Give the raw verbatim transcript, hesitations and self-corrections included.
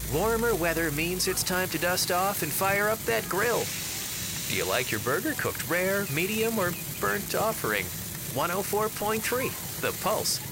Warmer weather means it's time to dust off and fire up that grill. Do you like your burger cooked rare, medium, or burnt offering? one oh four point three, The Pulse.